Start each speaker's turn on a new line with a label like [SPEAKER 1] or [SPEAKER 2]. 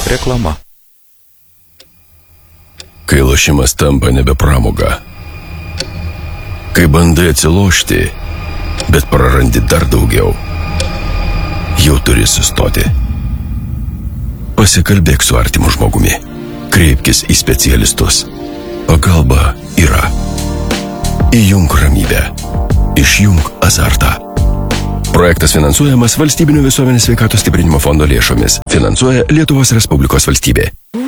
[SPEAKER 1] Reklama.
[SPEAKER 2] Kai lošimas tampa nebe pramoga. Kai bandai atsilošti, bet prarandi dar daugiau. Jau turi sustoti. Pasikalbėk su artimu žmogumi. Kreipkis į specialistus. Pagalba yra. Įjunk ramybę. Išjunk azartą. Projektas finansuojamas Valstybinio visuomenės sveikatos stiprinimo fondo lėšomis. Finansuoja Lietuvos Respublikos valstybė.